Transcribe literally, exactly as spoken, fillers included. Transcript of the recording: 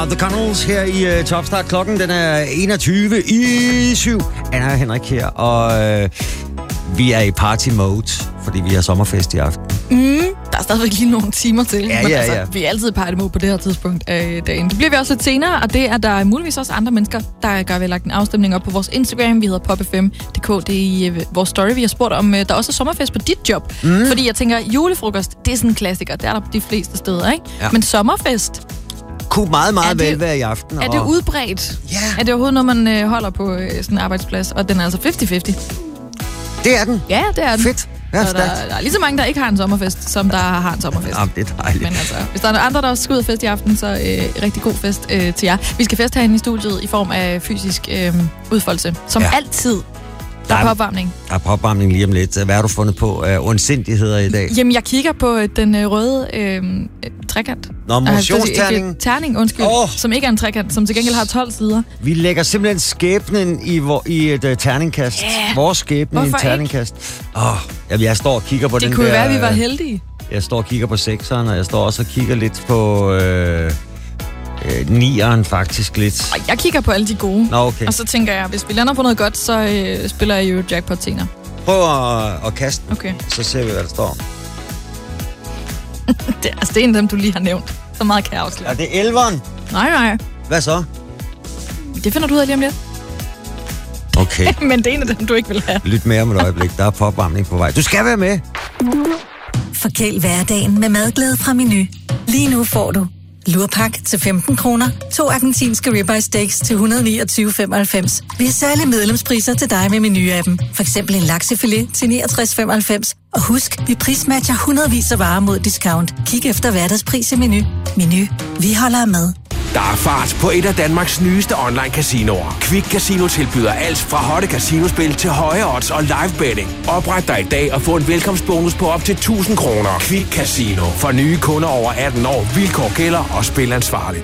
The Connells her i uh, Topstart. Klokken den er enogtyve i syv. Anna og Henrik her, og øh, vi er i party mode, fordi vi har sommerfest i aften. Mm, der er stadigvæk lige nogle timer til, ja, men ja, altså, ja. vi er altid i party mode på det her tidspunkt af dagen. Det bliver vi også lidt senere, og det er der muligvis også andre mennesker, der gør vi lagt en afstemning op på vores Instagram. Vi hedder pop f m punktum d k. Det er i uh, vores story, vi har spurgt om, uh, der også er sommerfest på dit job. Mm. Fordi jeg tænker, julefrokost, det er sådan en klassiker. Det er der på de fleste steder, ikke? Ja. Men sommerfest... kunne meget, meget det, vel være i aften. Er og... det udbredt? Yeah. Er det overhovedet noget, man øh, holder på øh, sådan en arbejdsplads? Og den er altså halvtreds halvtreds. Det er den. Ja, det er den. Fedt. Ja, så der, der er lige så mange, der ikke har en sommerfest, som der har en sommerfest. Jamen, det er dejligt. Men altså, hvis der er andre, der også skal ud og fest i aften, så øh, rigtig god fest øh, til jer. Vi skal feste herinde i studiet i form af fysisk øh, udfoldelse. Som ja. altid. Der er opvarmning. Der er opvarmning lige om lidt. Hvad har du fundet på af uh, ondsindigheder i dag? Jamen, jeg kigger på uh, den uh, røde øh, trekant. Nå, motionsterning. Altså, terning, undskyld. Oh. Som ikke er en trekant, som til gengæld har tolv sider. Vi lægger simpelthen skæbnen i, vor, i et uh, terningkast. Yeah. Vores skæbne i en terningkast. Åh, oh, jamen, jeg står og kigger på det den der... Det kunne være, at vi var heldige. Jeg står og kigger på sekseren, og jeg står også og kigger lidt på... Øh, Øh, nieren faktisk lidt. Jeg kigger på alle de gode. Nå, okay. Og så tænker jeg, hvis vi lander på noget godt, så øh, spiller jeg jo jackpot senere. Prøv at, at kaste den, okay. Så ser vi, hvad der står. det, altså, det er en af dem, du lige har nævnt. Så meget kan jeg afsløre. Er det elveren? Nej, nej. Hvad så? Det finder du ud af lige om lidt. Okay. Men det er en af dem, du ikke vil have. Lyt mere om et øjeblik. Der er popvarmning på vej. Du skal være med. Forkæl hverdagen med madglæde fra Meny. Lige nu får du lurpak til femten kroner, to argentinske ribeye steaks til et hundrede og niogtyve komma femoghalvfems. Vi har særlige medlemspriser til dig med Meny-appen. For eksempel en laksefilet til niogtres komma femoghalvfems. Og husk, vi prismatcher hundredvis af varer mod discount. Kig efter hverdagspris i Meny. Meny. Vi holder med. Der er fart på et af Danmarks nyeste online-casinoer. Quick Casino tilbyder alt fra hotte casinospil til høje odds og live betting. Opret dig i dag og få en velkomstbonus på op til tusind kroner. Quick Casino. For nye kunder over atten år. Vilkår gælder og spil ansvarligt.